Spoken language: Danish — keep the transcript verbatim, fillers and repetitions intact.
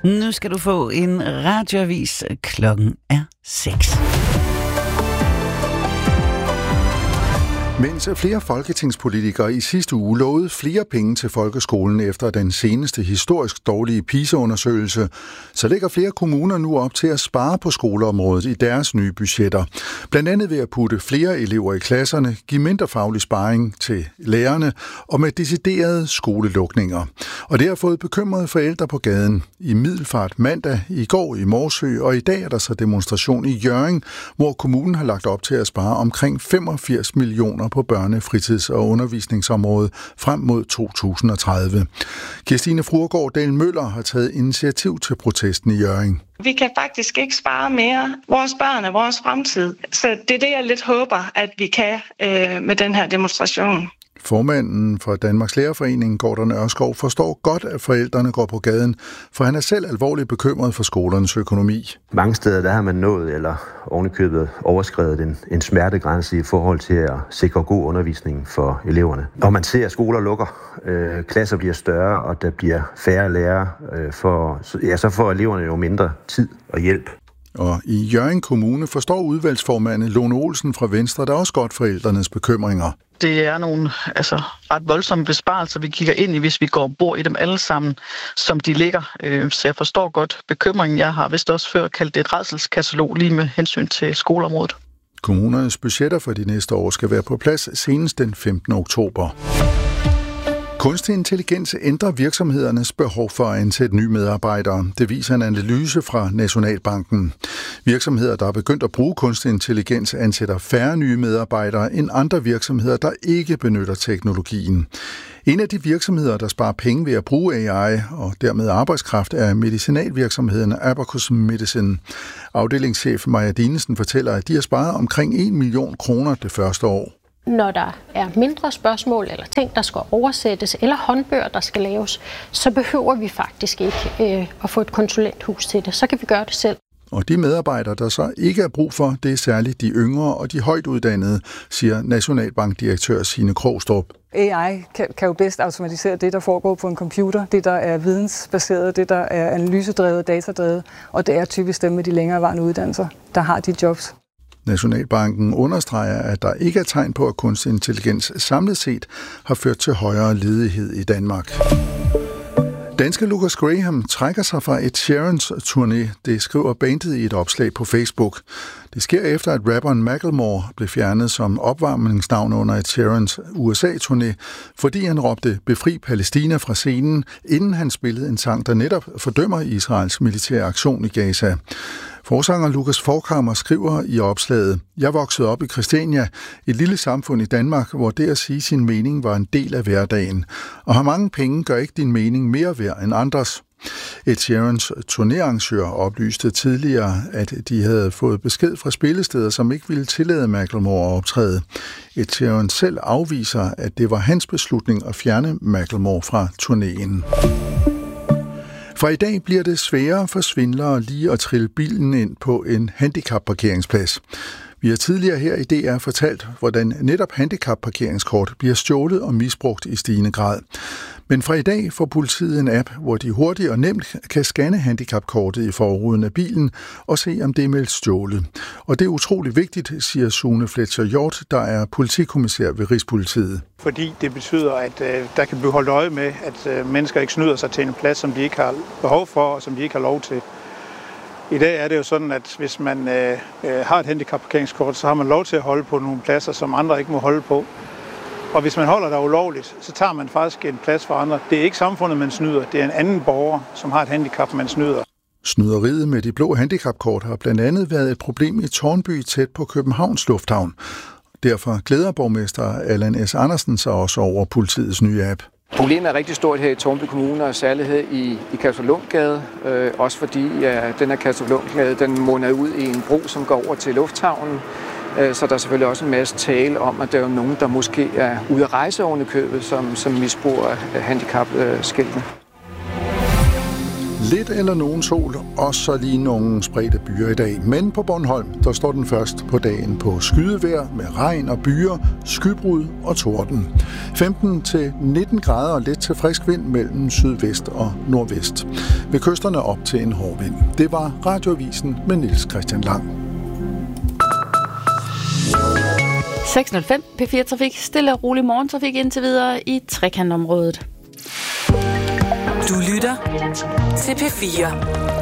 Nu skal du få en radioavis. Klokken er seks. Mens flere folketingspolitikere i sidste uge lovede flere penge til folkeskolen efter den seneste historisk dårlige PISA-undersøgelse, så lægger flere kommuner nu op til at spare på skoleområdet i deres nye budgetter. Blandt andet ved at putte flere elever i klasserne, give mindre faglig sparring til lærerne og med deciderede skolelukninger. Og det har fået bekymrede forældre på gaden. I Middelfart mandag, i går i Morsø og i dag er der så demonstration i Hjørring, hvor kommunen har lagt op til at spare omkring femogfirs millioner på børne-, fritids- og undervisningsområdet frem mod to tusind og tredive. Kirstine Fruergaard Dahl Møller har taget initiativ til protesten i Hjørring. Vi kan faktisk ikke spare mere. Vores børn er vores fremtid. Så det er det, jeg lidt håber, at vi kan øh, med den her demonstration. Formanden for Danmarks Lærerforening, Gordon Ørskov, forstår godt, at forældrene går på gaden, for han er selv alvorligt bekymret for skolernes økonomi. Mange steder der har man nået eller ovenikøbet overskredet en, en smertegrænse i forhold til at sikre god undervisning for eleverne. Når man ser, at skoler lukker, øh, klasser bliver større, og der bliver færre lærere, øh, for, ja, så får eleverne jo mindre tid og hjælp. Og i Hjørring Kommune forstår udvalgsformanden Lone Olsen fra Venstre, der også godt forældrenes bekymringer. Det er nogle altså, ret voldsomme besparelser, vi kigger ind i, hvis vi går og bor i dem alle sammen, som de ligger. Så jeg forstår godt bekymringen. Jeg har vist også før kaldt det et rædselskatalog lige med hensyn til skoleområdet. Kommunernes budgetter for de næste år skal være på plads senest den femtende oktober. Kunstig intelligens ændrer virksomhedernes behov for at ansætte nye medarbejdere. Det viser en analyse fra Nationalbanken. Virksomheder, der er begyndt at bruge kunstig intelligens, ansætter færre nye medarbejdere end andre virksomheder, der ikke benytter teknologien. En af de virksomheder, der sparer penge ved at bruge A I og dermed arbejdskraft, er medicinalvirksomheden Abacus Medicine. Afdelingschef Maja Dinesen fortæller, at de har sparet omkring en million kroner det første år. Når der er mindre spørgsmål eller ting, der skal oversættes, eller håndbøger, der skal laves, så behøver vi faktisk ikke øh, at få et konsulenthus til det. Så kan vi gøre det selv. Og de medarbejdere, der så ikke er brug for, det er særligt de yngre og de højt uddannede, siger Nationalbankdirektør Signe Krogstrup. A I kan, kan jo bedst automatisere det, der foregår på en computer, det, der er vidensbaseret, det, der er analysedrevet, datadrevet, og det er typisk dem med de længerevarende uddannelser, der har de jobs. Nationalbanken understreger, at der ikke er tegn på, at kunstig intelligens samlet set har ført til højere ledighed i Danmark. Danske Lucas Graham trækker sig fra Ed Sheerans turné, det skriver bandet i et opslag på Facebook. Det sker efter, at rapperen Macklemore blev fjernet som opvarmningsnavn under Ed Sheerans U S A-turné, fordi han råbte "Befri Palæstina" fra scenen, inden han spillede en sang, der netop fordømmer Israels militære aktion i Gaza. Forsanger Lukas Forchhammer skriver i opslaget: "Jeg voksede op i Christiania, et lille samfund i Danmark, hvor det at sige sin mening var en del af hverdagen. Og har mange penge gør ikke din mening mere værd end andres." Ed Sheerans turnéarrangør oplyste tidligere, at de havde fået besked fra spillesteder, som ikke ville tillade Macklemore at optræde. Ed Sheeran selv afviser, at det var hans beslutning at fjerne Macklemore fra turnéen. Fra i dag bliver det sværere for svindlere lige at trille bilen ind på en handicapparkeringsplads. Vi har tidligere her i D R fortalt, hvordan netop handicapparkeringskort bliver stjålet og misbrugt i stigende grad. Men fra i dag får politiet en app, hvor de hurtigt og nemt kan scanne handicapkortet i forruden af bilen og se, om det er meldt stjålet. Og det er utrolig vigtigt, siger Sune Fletcher Hjort, der er politikommissær ved Rigspolitiet. Fordi det betyder, at øh, der kan blive holdt øje med, at øh, mennesker ikke snyder sig til en plads, som de ikke har behov for og som de ikke har lov til. I dag er det jo sådan, at hvis man øh, har et handicapparkeringskort, så har man lov til at holde på nogle pladser, som andre ikke må holde på. Og hvis man holder der ulovligt, så tager man faktisk en plads for andre. Det er ikke samfundet, man snyder. Det er en anden borger, som har et handicap, man snyder. Snyderiet med de blå handicapkort har blandt andet været et problem i Tårnby tæt på Københavns Lufthavn. Derfor glæder borgmester Allan S. Andersen sig også over politiets nye app. Problemet er rigtig stort her i Tårnby Kommune, og særligt i, i Kastruplundgade. Øh, også fordi ja, den her Kastruplundgade, den munder ud i en bro, som går over til lufthavnen. Øh, så der er selvfølgelig også en masse tale om, at der er nogen, der måske er ude at rejse oven i købet, som, som misbruger handicapskiltene. Lidt eller nogen sol, og så lige nogle spredte byer i dag. Men på Bornholm, der står den først på dagen på skydevejr med regn og byer, skybrud og torden. femten til nitten grader og let til frisk vind mellem sydvest og nordvest. Ved kysterne op til en hård vind. Det var Radioavisen med Niels Christian Lang. seks nul fem P fire Trafik. Stille og rolig morgentrafik indtil videre i trekantområdet. Du lytter til P fire.